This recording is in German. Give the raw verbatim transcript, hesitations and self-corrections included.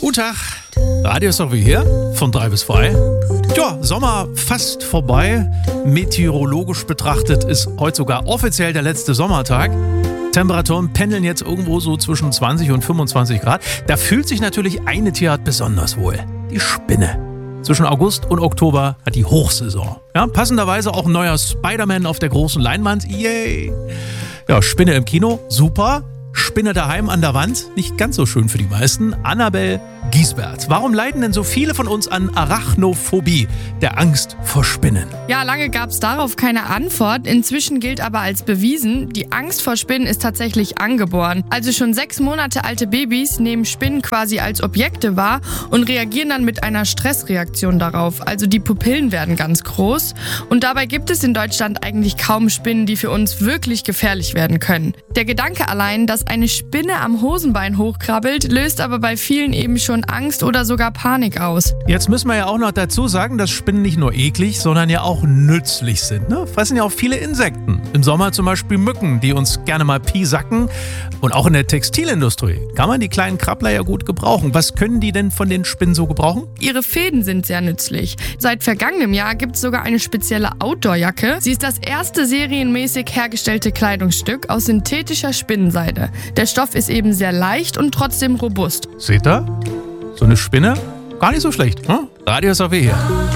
Guten Tag, Radio ist auch wie hier, von drei bis zwei. Ja, Sommer fast vorbei. Meteorologisch betrachtet ist heute sogar offiziell der letzte Sommertag. Temperaturen pendeln jetzt irgendwo so zwischen zwanzig und fünfundzwanzig Grad. Da fühlt sich natürlich eine Tierart besonders wohl. Die Spinne. Zwischen August und Oktober hat die Hochsaison. Ja, passenderweise auch ein neuer Spider-Man auf der großen Leinwand. Yay! Ja, Spinne im Kino, super. Spinne daheim an der Wand, nicht ganz so schön für die meisten. Annabel Giesbert. Warum leiden denn so viele von uns an Arachnophobie, der Angst vor Spinnen? Ja, lange gab es darauf keine Antwort. Inzwischen gilt aber als bewiesen, die Angst vor Spinnen ist tatsächlich angeboren. Also schon sechs Monate alte Babys nehmen Spinnen quasi als Objekte wahr und reagieren dann mit einer Stressreaktion darauf. Also die Pupillen werden ganz groß. Und dabei gibt es in Deutschland eigentlich kaum Spinnen, die für uns wirklich gefährlich werden können. Der Gedanke allein, dass eine Spinne am Hosenbein hochkrabbelt, löst aber bei vielen eben schon Angst oder sogar Panik aus. Jetzt müssen wir ja auch noch dazu sagen, dass Spinnen nicht nur eklig, sondern ja auch nützlich sind. Ne? Fressen ja auch viele Insekten. Im Sommer zum Beispiel Mücken, die uns gerne mal piesacken. Und auch in der Textilindustrie kann man die kleinen Krabbler ja gut gebrauchen. Was können die denn von den Spinnen so gebrauchen? Ihre Fäden sind sehr nützlich. Seit vergangenem Jahr gibt es sogar eine spezielle Outdoor-Jacke. Sie ist das erste serienmäßig hergestellte Kleidungsstück aus synthetischer Spinnenseide. Der Stoff ist eben sehr leicht und trotzdem robust. Seht ihr? So eine Spinne? Gar nicht so schlecht. Hm? Radio ist auch wie hier.